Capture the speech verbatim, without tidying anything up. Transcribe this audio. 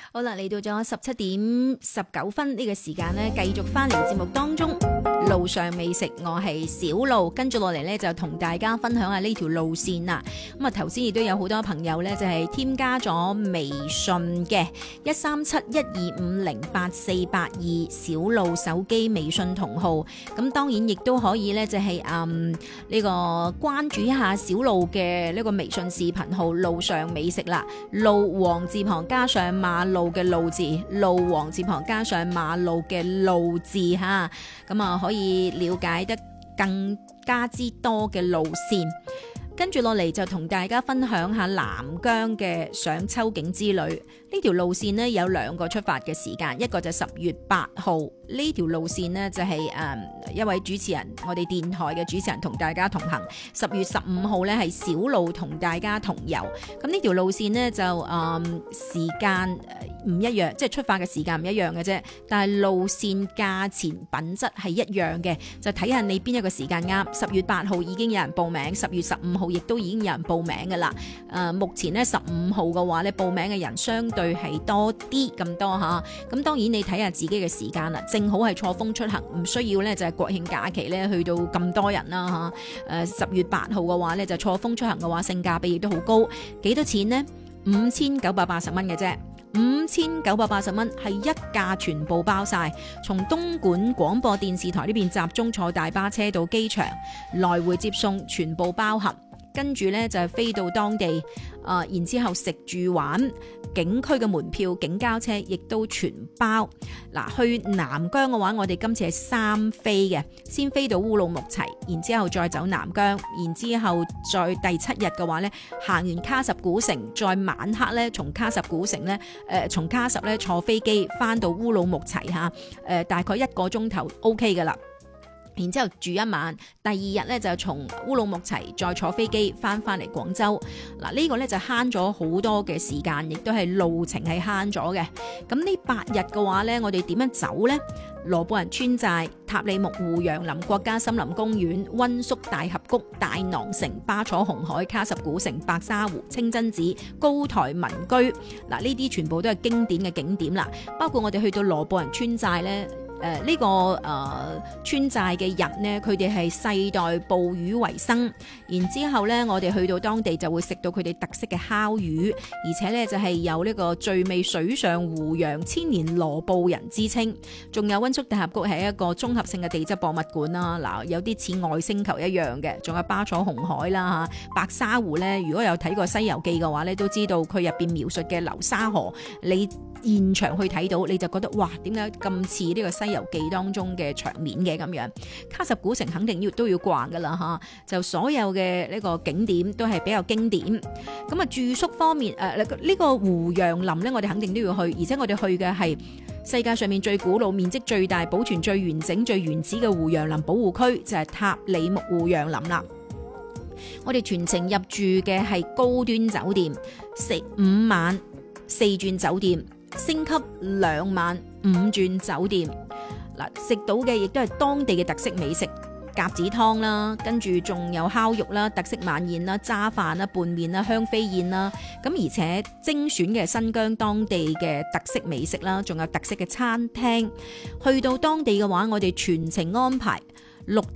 好啦，嚟到咗十七點十九分呢個時間呢，繼續翻嚟節目當中，路上美食，我係小路，跟住落嚟呢，就同大家分享下呢條路線啦。咁啊，頭先亦都有好多朋友呢，就係添加咗微信嘅一三七一二五零八四八二小路手機微信同號。咁當然亦都可以呢，就係嗯呢個關注一下小路嘅呢個微信視頻號路上美食啦。路王字旁加上馬路嘅路字，路王字旁加上馬路嘅路字吓，咁啊可以了解得更加之多嘅路線。跟住落嚟就同大家分享下南疆嘅賞秋景之旅。呢條路線呢，有兩個出發嘅時間，一個就十月八號呢條路線呢，就係、是、誒、嗯、一位主持人，我哋電台嘅主持人同大家同行。十月十五號呢，係小路同大家同遊。咁呢條路線呢，就誒、嗯、時間唔一樣，即係出發嘅時間唔一樣嘅啫，但係路線價錢品質係一樣嘅，就睇下你邊一個時間啱。十月八號已經有人報名，十月十五號亦都已經有人報名㗎啦。誒、呃、目前呢，十五號嘅話咧，報名嘅人相對係多啲咁多嚇。咁當然你睇下自己嘅時間啦，正好係錯峰出行，唔需要咧就係國慶假期咧去到咁多人啦嚇。誒十月八號嘅話咧就錯峰出行嘅話，性價比亦都好高。幾多錢呢？五千九百八十蚊嘅啫。五千九百八十蚊係一架全部包晒，從東莞廣播電視台呢邊集中坐大巴車到機場，來回接送全部包含。跟住呢，就係飛到當地，呃、然之後食住玩，景區嘅門票、景交車亦都全包。嗱，去南疆嘅話，我哋今次係三飛嘅，先飛到烏魯木齊，然之後再走南疆，然之後再第七日嘅話呢，行完喀什古城，再晚黑呢，從喀什古城呢，誒、呃、從喀什呢坐飛機翻到烏魯木齊嚇，誒、呃、大概一個鐘頭 O K 㗎啦。然之後住一晚，第二日咧就從烏魯木齊再坐飛機翻翻嚟廣州。嗱、這、呢個咧就慳咗好多嘅時間，亦都係路程係慳咗嘅。咁呢八日嘅話咧，我哋點樣走呢？羅布人村寨、塔里木湖楊林國家森林公園、溫宿大峽谷、大囊城、巴楚紅海、喀什古城、白沙湖、清真寺、高台民居。嗱呢啲全部都係經典嘅景點啦。包括我哋去到羅布人村寨咧。誒、呃、呢、這個誒、呃、村寨嘅人呢，佢哋係世代捕魚為生，然之後呢，我哋去到當地就會食到佢哋特色嘅烤魚，而且呢，就係、是、有呢個最美水上湖洋千年羅布人之稱。仲有溫宿大峽谷係一個綜合性嘅地質博物館啦，嗱有啲似外星球一樣嘅，仲有巴楚紅海啦嚇，白沙湖呢，如果有睇過《西遊記》嘅話呢，都知道佢入邊描述嘅流沙河，你現場去睇到你就覺得哇，點解咁似呢個《西遊記》當中嘅場面嘅咁樣？喀什古城肯定要都要逛噶啦嚇，就所有嘅呢個景點都係比較經典。咁啊住宿方面，誒、呃、呢、這個湖洋林呢，我哋肯定都要去，而且我哋去嘅係世界上面最古老、面積最大、保存最完整、最原始嘅湖洋林保護區，就係、是、塔里木湖洋林啦。我哋全程入住嘅係高端酒店，食五晚四鑽酒店。升級兩晚五鑽酒店，嗱食到嘅亦都係當地嘅特色美食，鴿子湯啦，跟住仲有烤肉啦、特色晚宴啦、渣飯啦、拌麵啦、香飛宴啦，咁而且精選嘅新疆當地嘅特色美食啦，仲有特色嘅餐廳。去到當地嘅話，我哋全程安排六